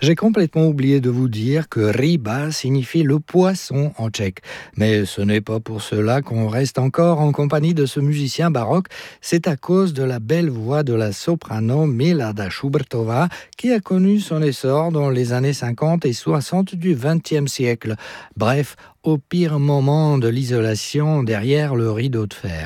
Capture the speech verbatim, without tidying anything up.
J'ai complètement oublié de vous dire que ryba signifie le poisson en tchèque. Mais ce n'est pas pour cela qu'on reste encore en compagnie de ce musicien baroque. C'est à cause de la belle voix de la soprano Milada Schubertová qui a connu son essor dans les années cinquante et soixante du vingtième siècle. Bref, au pire moment de l'isolation derrière le rideau de fer.